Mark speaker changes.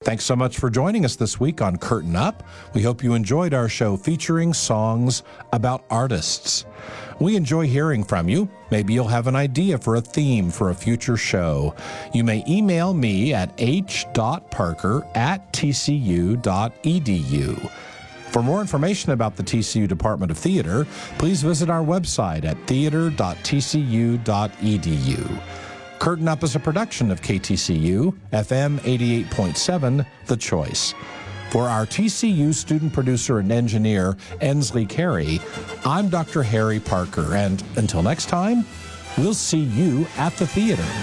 Speaker 1: Thanks so much for joining us this week on Curtain Up. We hope you enjoyed our show featuring songs about artists. We enjoy hearing from you. Maybe you'll have an idea for a theme for a future show. You may email me at h.parker@tcu.edu. For more information about the TCU Department of Theater, please visit our website at theater.tcu.edu. Curtain Up is a production of KTCU, FM 88.7, The Choice. For our TCU student producer and engineer, Ensley Carey, I'm Dr. Harry Parker, and until next time, we'll see you at the theater.